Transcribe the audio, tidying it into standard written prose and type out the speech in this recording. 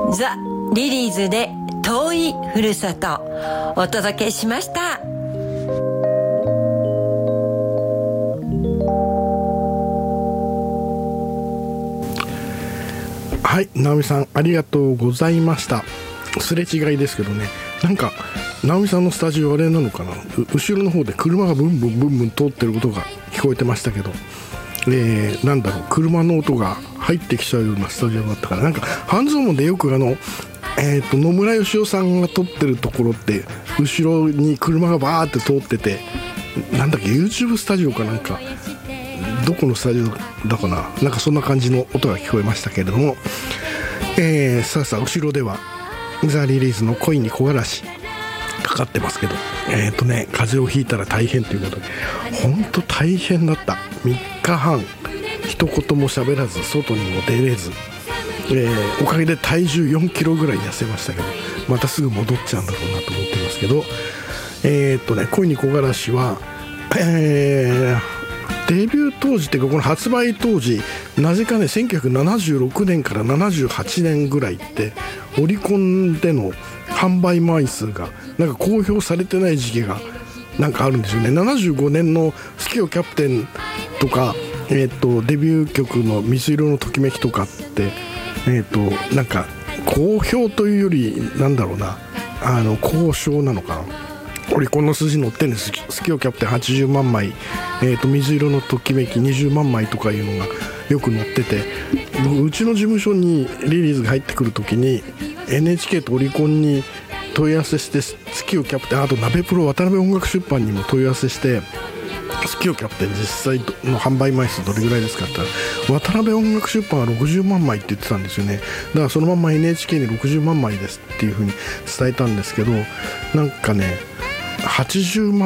ザ・リリーズで遠いふるさとお届けしました。 はい、直美さんありがとうございました。すれ違いですけどね、なんか直美さんのスタジオあれなのかな、後ろの方で車がブンブンブンブン通ってることが聞こえてましたけど、なんだろう、車の音が入ってきちゃうようなスタジオだったから、なんか半蔵門でよく野村義雄さんが撮ってるところって後ろに車がバーって通ってて、なんだっけ YouTube スタジオかなんか、どこのスタジオだかな、なんかそんな感じの音が聞こえましたけれども、さあ後ろではザ・リリーズの恋に木枯らしかかってますけど、風邪をひいたら大変ということで、本当大変だった。3日半一言も喋らず外にも出れず、おかげで体重4キロぐらい痩せましたけど、またすぐ戻っちゃうんだろうなと思ってますけど、恋に木枯らしは、デビュー当時っていうか、この発売当時なぜかね、1976年から78年ぐらいってオリコンでの販売枚数がなんか公表されてない時期がなんかあるんですよね。75年の好きよキャプテンとか、デビュー曲の水色のときめきとかって、なんか公表というよりなんだろうな、交渉なのかな、オリコンの数字載ってるんです。好きよキャプテン80万枚、水色のときめき20万枚とかいうのがよく載ってて、うちの事務所にリリーズが入ってくるときに NHK とオリコンに問い合わせして、好きよキャプテン、あとナベプロ渡辺音楽出版にも問い合わせして、好きよキャプテン実際の販売枚数どれぐらいですかって言ったら、渡辺音楽出版は60万枚って言ってたんですよね。だからそのまんま NHK に60万枚ですっていう風に伝えたんですけど、なんかね80万